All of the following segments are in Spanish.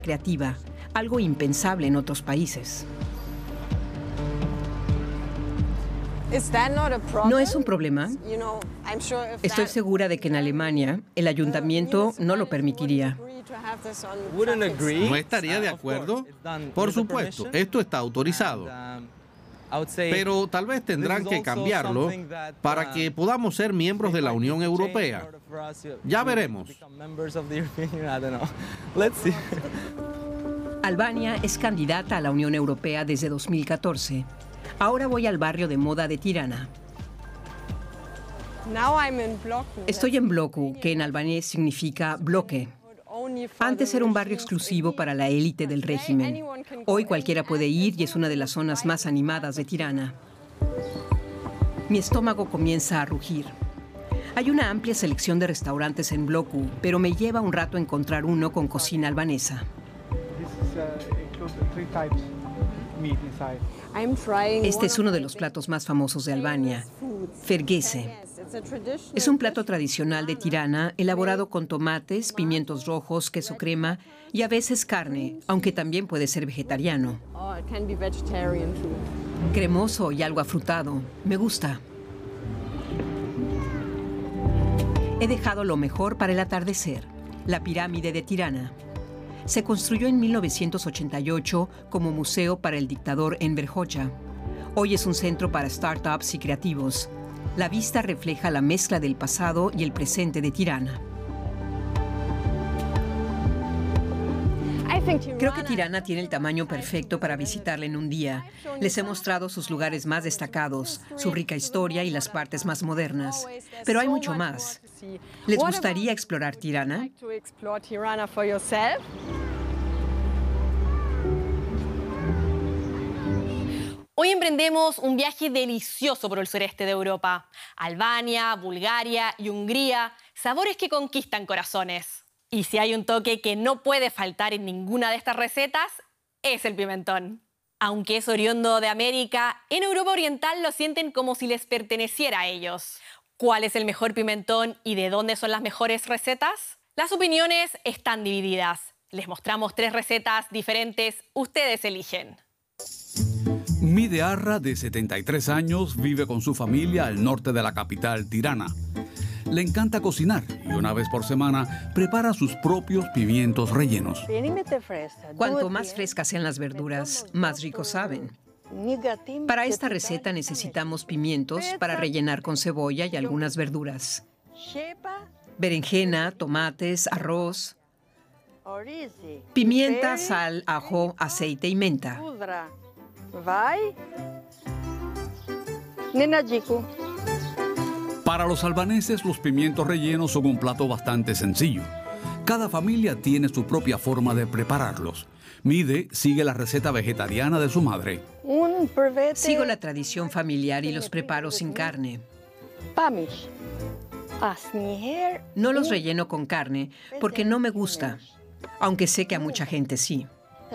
creativa, algo impensable en otros países. ¿No es un problema? Estoy segura de que en Alemania el ayuntamiento no lo permitiría. ¿No estaría de acuerdo? Por supuesto, esto está autorizado. Pero tal vez tendrán que cambiarlo para que podamos ser miembros de la Unión Europea. Ya veremos. Albania es candidata a la Unión Europea desde 2014. Ahora voy al barrio de moda de Tirana. Estoy en Bloku, que en albanés significa bloque. Antes era un barrio exclusivo para la élite del régimen. Hoy cualquiera puede ir y es una de las zonas más animadas de Tirana. Mi estómago comienza a rugir. Hay una amplia selección de restaurantes en Bloku, pero me lleva un rato encontrar uno con cocina albanesa. Este es uno de los platos más famosos de Albania, fergese. Es un plato tradicional de Tirana elaborado con tomates, pimientos rojos, queso crema y a veces carne, aunque también puede ser vegetariano. Cremoso y algo afrutado. Me gusta. He dejado lo mejor para el atardecer, la pirámide de Tirana. Se construyó en 1988 como museo para el dictador Enver Hoxha. Hoy es un centro para startups y creativos. La vista refleja la mezcla del pasado y el presente de Tirana. Creo que Tirana tiene el tamaño perfecto para visitarla en un día. Les he mostrado sus lugares más destacados, su rica historia y las partes más modernas. Pero hay mucho más. ¿Les gustaría explorar Tirana? Hoy emprendemos un viaje delicioso por el sureste de Europa. Albania, Bulgaria y Hungría, sabores que conquistan corazones. Y si hay un toque que no puede faltar en ninguna de estas recetas, es el pimentón. Aunque es oriundo de América, en Europa Oriental lo sienten como si les perteneciera a ellos. ¿Cuál es el mejor pimentón y de dónde son las mejores recetas? Las opiniones están divididas. Les mostramos 3 recetas diferentes, ustedes eligen. Mide Arra, de 73 años, vive con su familia al norte de la capital, Tirana. Le encanta cocinar y una vez por semana prepara sus propios pimientos rellenos. Cuanto más frescas sean las verduras, más ricos saben. Para esta receta necesitamos pimientos para rellenar con cebolla y algunas verduras. Berenjena, tomates, arroz, pimienta, sal, ajo, aceite y menta. Para los albaneses, los pimientos rellenos son un plato bastante sencillo. Cada familia tiene su propia forma de prepararlos. Mide sigue la receta vegetariana de su madre. Sigo la tradición familiar y los preparo sin carne. No los relleno con carne porque no me gusta, aunque sé que a mucha gente sí.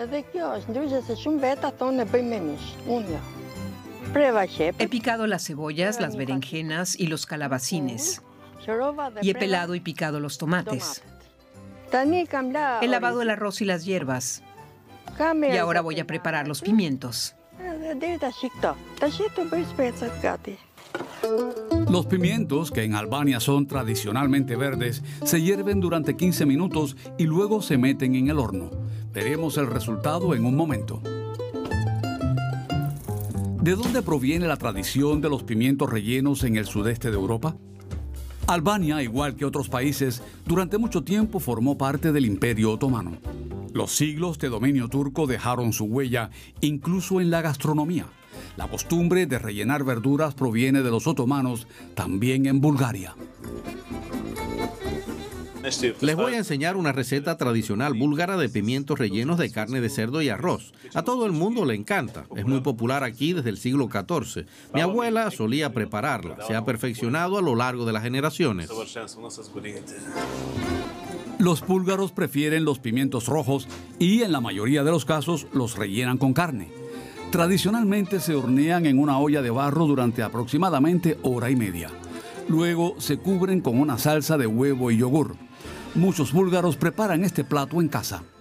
He picado las cebollas, las berenjenas y los calabacines. Y he pelado y picado los tomates. He lavado el arroz y las hierbas. Y ahora voy a preparar los pimientos. Los pimientos, que en Albania son tradicionalmente verdes, se hierven durante 15 minutos y luego se meten en el horno. Veremos el resultado en un momento. ¿De dónde proviene la tradición de los pimientos rellenos en el sudeste de Europa? Albania, igual que otros países, durante mucho tiempo formó parte del Imperio Otomano. Los siglos de dominio turco dejaron su huella, incluso en la gastronomía. La costumbre de rellenar verduras proviene de los otomanos, también en Bulgaria. Les voy a enseñar una receta tradicional búlgara de pimientos rellenos de carne de cerdo y arroz. A todo el mundo le encanta. Es muy popular aquí desde el siglo XIV. Mi abuela solía prepararla. Se ha perfeccionado a lo largo de las generaciones. Los búlgaros prefieren los pimientos rojos y, en la mayoría de los casos, los rellenan con carne. Tradicionalmente se hornean en una olla de barro durante aproximadamente hora y media. Luego se cubren con una salsa de huevo y yogur. Muchos búlgaros preparan este plato en casa.